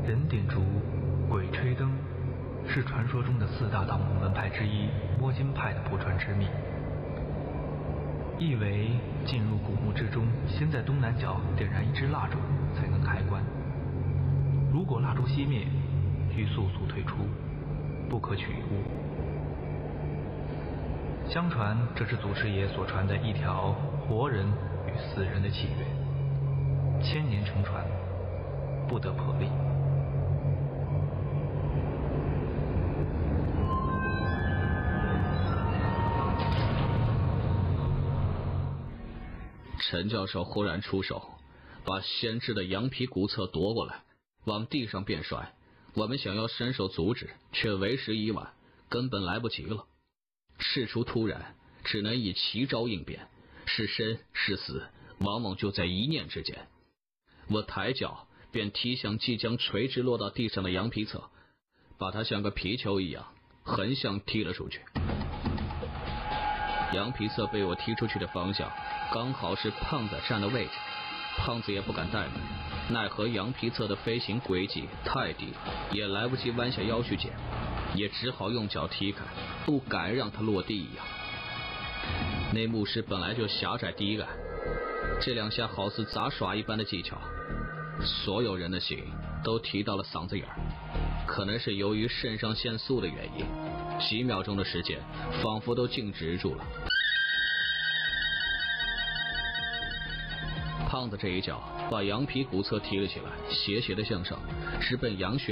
人点烛，鬼吹灯，是传说中的4大道门门派之一摸金派的不传之秘。意为进入古墓之中，先在东南角点燃一支蜡烛才能开棺。如果蜡烛熄灭，需速速退出，不可取物。相传这是祖师爷所传的一条活人与死人的契约，1000年承传，不得破例。 陈教授忽然出手，把先知的羊皮古册夺过来，往地上便甩。我们想要伸手阻止，却为时已晚，根本来不及了。事出突然，只能以奇招应变，是生是死，往往就在一念之间。我抬脚便踢向即将垂直落到地上的羊皮册，把它像个皮球一样横向踢了出去。羊皮册被我踢出去的方向刚好是胖子站的位置，胖子也不敢怠慢，奈何羊皮册的飞行轨迹太低，也来不及弯下腰去捡，也只好用脚踢开，不敢让它落地一样。那墓室本来就狭窄低矮，这2下好似杂耍一般的技巧，所有人的心都提到了嗓子眼儿。可能是由于肾上腺素的原因，几秒钟的时间仿佛都静止住了。胖子这一脚把羊皮古册提了起来，斜斜的向上，直奔杨雪